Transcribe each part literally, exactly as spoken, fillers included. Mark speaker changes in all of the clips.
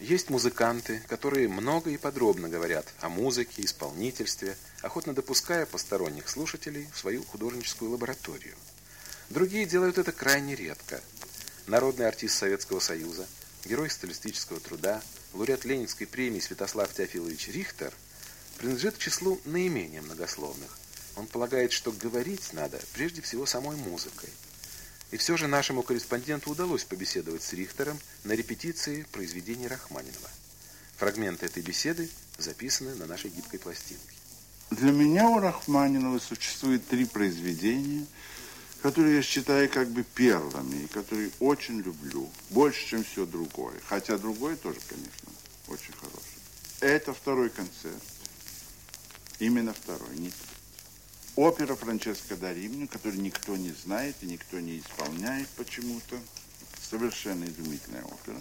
Speaker 1: Есть музыканты, которые много и подробно говорят о музыке, исполнительстве, охотно допуская посторонних слушателей в свою художническую лабораторию. Другие делают это крайне редко. Народный артист Советского Союза, герой социалистического труда, лауреат Ленинской премии Святослав Теофилович Рихтер принадлежит к числу наименее многословных. Он полагает, что говорить надо прежде всего самой музыкой. И все же нашему корреспонденту удалось побеседовать с Рихтером на репетиции произведений Рахманинова. Фрагменты этой беседы записаны на нашей гибкой пластинке.
Speaker 2: Для меня у Рахманинова существует три произведения, которые я считаю как бы первыми, и которые очень люблю, больше, чем все другое. Хотя другое тоже, конечно, очень хорошее. Это второй концерт. Именно второй, не третий. Опера Франческо да Римини, которую никто не знает и никто не исполняет почему-то. Совершенно изумительная опера.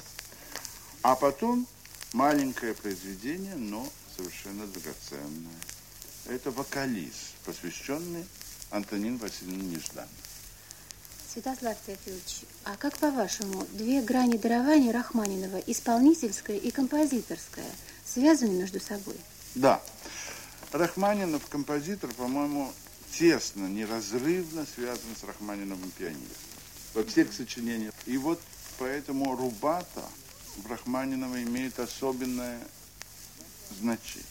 Speaker 2: А потом маленькое произведение, но совершенно драгоценное. Это «Вокалист», посвященный Антонин Васильевне Нежданной.
Speaker 3: Святослав Теофилович, а как по-вашему, две грани дарования Рахманинова, исполнительская и композиторская, связаны между собой?
Speaker 2: Да. Рахманинов, композитор, по-моему, тесно, неразрывно связан с Рахманиновым пианистом во всех сочинениях. И вот поэтому рубата в Рахманинова имеет особенное значение.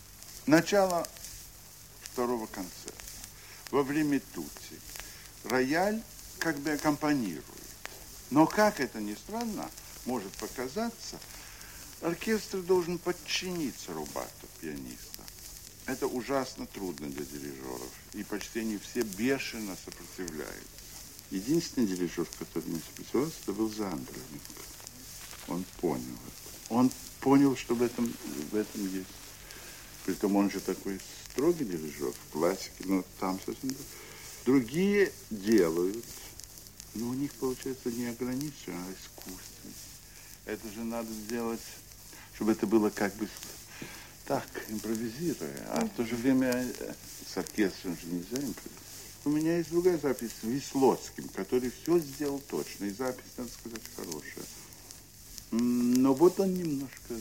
Speaker 2: Начало второго концерта. Во время тути рояль как бы аккомпанирует. Но, как это ни странно может показаться, оркестр должен подчиниться рубату пианиста. Это ужасно трудно для дирижеров, и почти не все бешено сопротивляются. Единственный дирижер, который не сопротивлялся, это был Зандерленко. Он понял это. Он понял, что в этом, в этом есть. Притом он же такой строгий дирижер в классике, но там совсем другие делают. Но у них получается не ограничено, а искусственно. Это же надо сделать, чтобы это было как бы так, импровизируя. А в то же время с оркестром же нельзя импровизировать. У меня есть другая запись с Веслоцким, который все сделал точно. И запись, надо сказать, хорошая. Но вот он немножко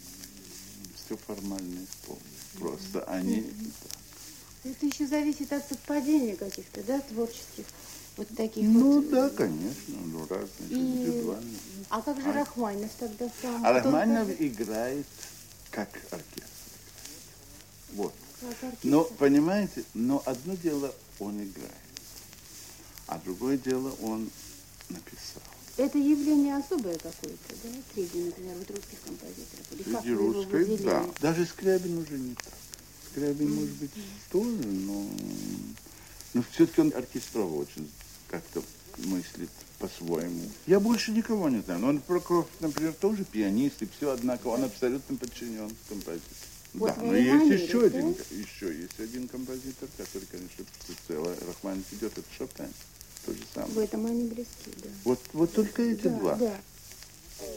Speaker 2: все формально исполнил. Просто они...
Speaker 3: Так. Это еще зависит от совпадения каких-то, да, творческих? Вот таких
Speaker 2: ну,
Speaker 3: вот...
Speaker 2: да, конечно, ну, разные,
Speaker 3: и...
Speaker 2: индивидуальные.
Speaker 3: А как же а... Рахманинов тогда сам?
Speaker 2: А Рахманинов как... играет как оркестр. Вот. Как но, понимаете, но одно дело он играет, а другое дело он написал.
Speaker 3: Это явление особое какое-то, да? Среди, например, вот русских композиторов. Или
Speaker 2: среди русских, да. Даже Скрябин уже не так. Скрябин, mm-hmm. может быть, тоже, но... Но все-таки он оркестрово очень как-то мыслит по-своему. Я больше никого не знаю. Но он, Прокофьев, например, тоже пианист, и все, однако он абсолютно подчинен композитору.
Speaker 3: Вот
Speaker 2: да, но есть
Speaker 3: Америке,
Speaker 2: еще
Speaker 3: да?
Speaker 2: один, еще есть один композитор, который, конечно, целый Рахманинов идет, это Шопен. То же самое.
Speaker 3: В этом они близки, да.
Speaker 2: Вот, вот только эти
Speaker 3: да,
Speaker 2: два.
Speaker 3: Да.